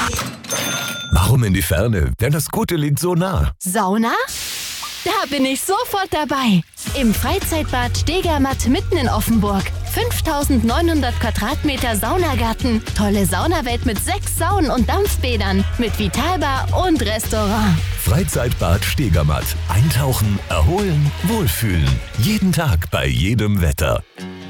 Warum in die Ferne, wenn das Gute liegt so nah? Sauna? Da bin ich sofort dabei. Im Freizeitbad Stegermatt mitten in Offenburg. 5900 Quadratmeter Saunagarten. Tolle Saunawelt mit 6 Saunen und Dampfbädern. Mit Vitalbar und Restaurant. Freizeitbad Stegermatt. Eintauchen, erholen, wohlfühlen. Jeden Tag bei jedem Wetter.